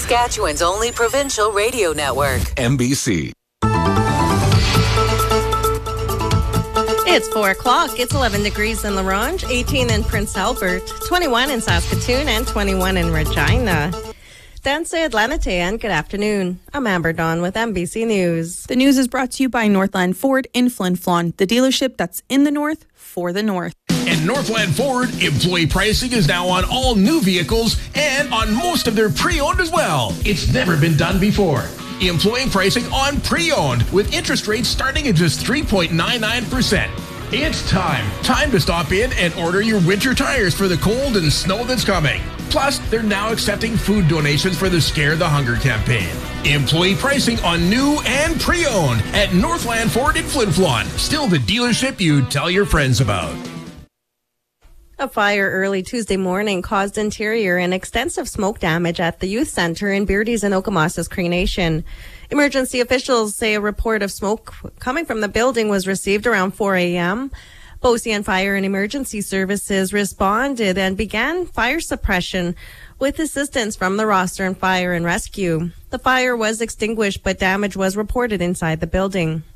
Saskatchewan's only provincial radio network. MBC. It's 4 o'clock. It's 11 degrees in La Ronge, 18 in Prince Albert, 21 in Saskatoon, and 21 in Regina. Danse Atlanite, and good afternoon. I'm Amber Dawn with MBC News. The news is brought to you by Northland Ford in Flin Flon, the dealership that's in the north for the north. At Northland Ford, employee pricing is now on all new vehicles and on most of their pre-owned as well. It's never been done before. Employee pricing on pre-owned with interest rates starting at just 3.99%. It's time to stop in and order your winter tires for the cold and snow that's coming. Plus, they're now accepting food donations for the Scare the Hunger campaign. Employee pricing on new and pre-owned at Northland Ford in Flin Flon. Still the dealership you tell your friends about. A fire early Tuesday morning caused interior and extensive smoke damage at the youth center in Beardy's and Okamassa's Cree Nation. Emergency officials say a report of smoke coming from the building was received around 4 a.m. Beauseant Fire and Emergency Services responded and began fire suppression with assistance from the Rostern Fire and Rescue. The fire was extinguished, but damage was reported inside the building.